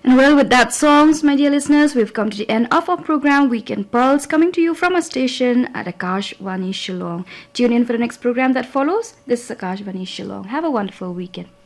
And well, with that songs, my dear listeners, we've come to the end of our program, Weekend Pearls, coming to you from our station at Akashvani Shillong. Tune in for the next program that follows. This is Akashvani Shillong. Have a wonderful weekend.